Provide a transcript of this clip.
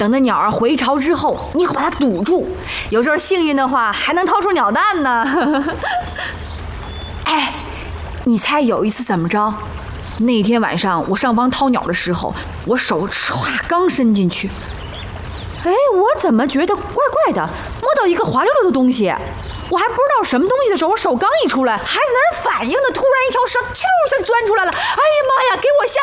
等那鸟儿回巢之后，你要把它堵住，有时候幸运的话还能掏出鸟蛋呢。哎，你猜有一次怎么着？那天晚上我上房掏鸟的时候，我手歘刚伸进去，哎，我怎么觉得怪怪的，摸到一个滑溜溜的东西。我还不知道什么东西的时候，我手刚一出来，还在那儿反应呢，突然一条蛇啾一下钻出来了，哎呀妈呀，给我吓